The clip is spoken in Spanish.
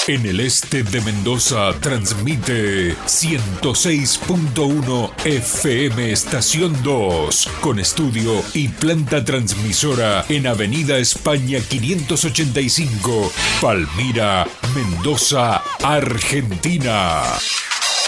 En el este de Mendoza transmite 106.1 FM Estación 2, con estudio y planta transmisora en Avenida España 585, Palmira, Mendoza, Argentina.